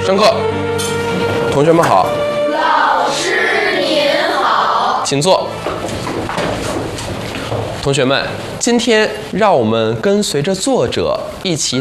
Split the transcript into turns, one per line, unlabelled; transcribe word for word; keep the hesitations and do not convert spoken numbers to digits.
上课，同学们好。
老师您好，
请坐。同学们，今天让我们跟随着作者一起